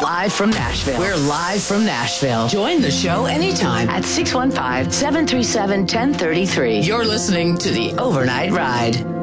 live from Nashville. We're live from Nashville. Join the show anytime at 615-737-1033. You're listening to The Overnight Ride.